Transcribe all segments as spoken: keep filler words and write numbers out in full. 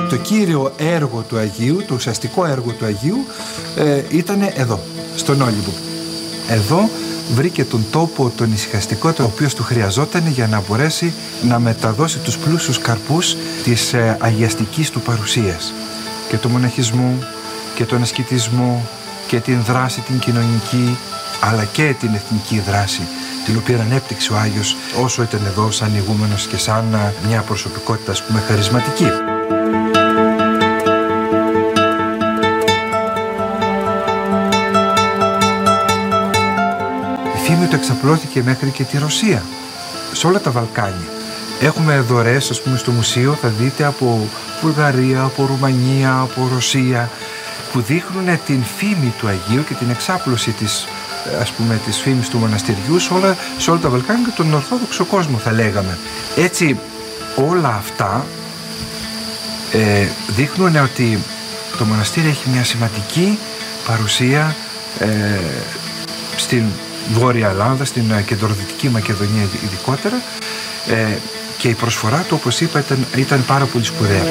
το κύριο έργο του Αγίου, το ουσιαστικό έργο του Αγίου ε, ήταν εδώ, στον Όλυμπο. Εδώ βρήκε τον τόπο, τον ησυχαστικό, ο οποίος του χρειαζόταν για να μπορέσει να μεταδώσει τους πλούσιους καρπούς της ε, αγιαστικής του παρουσίας και του μοναχισμού και τον ασκητισμό και την δράση την κοινωνική αλλά και την εθνική δράση, την οποία ανέπτυξε ο Άγιος όσο ήταν εδώ σαν ηγούμενος και σαν μια προσωπικότητα, ας πούμε, χαρισματική. Η φήμη του εξαπλώθηκε μέχρι και τη Ρωσία, σε όλα τα Βαλκάνια. Έχουμε δωρεές, ας πούμε, στο μουσείο, θα δείτε από Βουλγαρία, από Ρουμανία, από Ρωσία, που δείχνουν την φήμη του Αγίου και την εξάπλωση της, ας πούμε, της φήμης του μοναστηριού σε όλα, σε όλα τα Βαλκάνια και τον Ορθόδοξο κόσμο, θα λέγαμε. Έτσι όλα αυτά ε, δείχνουν ότι το μοναστήρι έχει μια σημαντική παρουσία ε, στην Βόρεια Ελλάδα, στην κεντροδυτική Μακεδονία ειδικότερα, ε, και η προσφορά του, όπως είπα, ήταν, ήταν πάρα πολύ σπουδαία.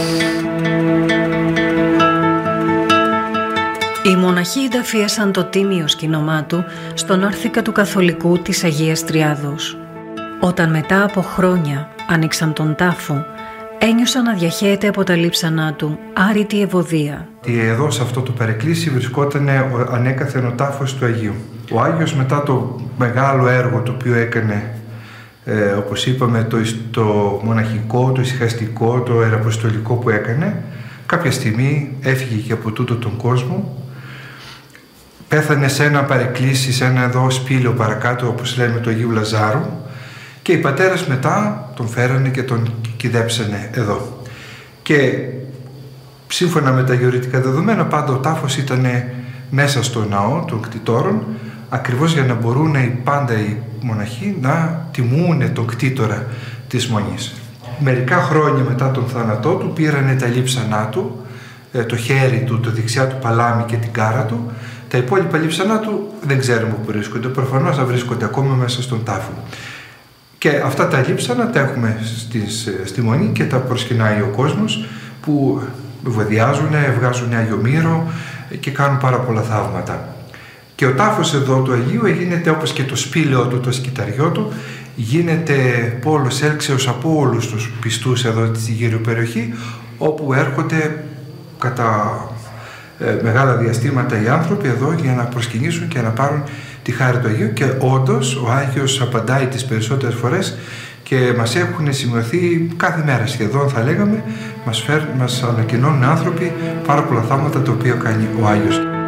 Οι μοναχοί ενταφίασαν το τίμιο σκήνομά του στον όρθικα του Καθολικού της Αγίας Τριάδος. Όταν μετά από χρόνια άνοιξαν τον τάφο, ένιωσαν να διαχέεται από τα λείψανά του άρρητη ευωδία. Εδώ σε αυτό το παρεκκλήσι βρισκόταν ανέκαθεν ο τάφος του Αγίου. Ο Άγιος, μετά το μεγάλο έργο το οποίο έκανε, ε, όπως είπαμε, το, το μοναχικό, το ησυχαστικό, το ιεραποστολικό που έκανε, κάποια στιγμή έφυγε και από τούτο τον κόσμο. Πέθανε σε ένα παρεκκλήσι, σε ένα εδώ σπήλαιο παρακάτω, όπως λέμε, του Αγίου Λαζάρου, και οι πατέρες μετά τον φέρανε και τον κυδέψανε εδώ. Και σύμφωνα με τα γεωρητικά δεδομένα, πάντα ο τάφος ήταν μέσα στο ναό των κτητόρων, ακριβώς για να μπορούν οι πάντα οι μοναχοί να τιμούν τον κτήτορα της Μονής. Μερικά χρόνια μετά τον θάνατό του πήρανε τα λείψανά του, το χέρι του, το δεξιά του παλάμι και την κάρα του. Τα υπόλοιπα λείψανά του δεν ξέρουμε που βρίσκονται, προφανώς θα βρίσκονται ακόμα μέσα στον τάφο. Και αυτά τα λείψανα τα έχουμε στις, στη Μονή και τα προσκυνάει ο κόσμος, που βοδιάζουν, βγάζουν Άγιο Μύρο και κάνουν πάρα πολλά θαύματα. Και ο τάφος εδώ του Αγίου γίνεται, όπως και το σπήλαιο του, το σκυταριό του, γίνεται πόλος έλξεως από όλους τους πιστούς εδώ στη γύρω περιοχή, όπου έρχονται κατά ε, μεγάλα διαστήματα οι άνθρωποι εδώ για να προσκυνήσουν και να πάρουν τη χάρη του Αγίου. Και όντως ο Άγιος απαντάει τις περισσότερες φορές και μας έχουν σημειωθεί κάθε μέρα σχεδόν, θα λέγαμε, μας, φέρ, μας ανακοινώνουν άνθρωποι πάρα πολλά θαύματα τα οποία κάνει ο Άγιος.